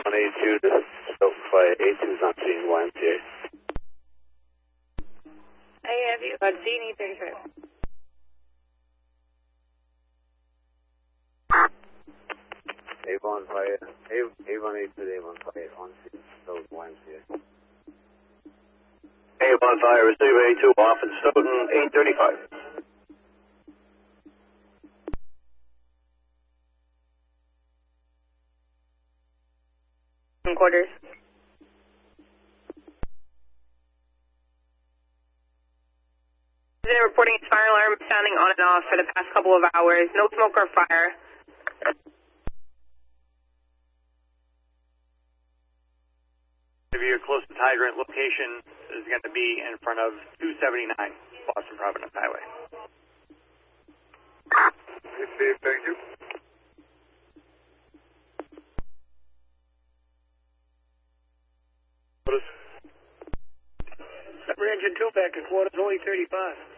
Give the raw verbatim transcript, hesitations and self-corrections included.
one eight two to Stoke Fire, eight two's on scene, Y M C A. I have you on scene E thirty-five. Avon Fire, Avon eight two to Avon Fire, on scene, Stoke, Y M C A. Avon Fire, receive A two off in Stoughton, eight thirty-five. Quarters. Resident reporting its fire alarm sounding on and off for the past couple of hours. No smoke or fire. Your closest hydrant location is going to be in front of two seventy-nine Boston Providence Highway. Thank you. Number engine two back in quarters, only thirty-five.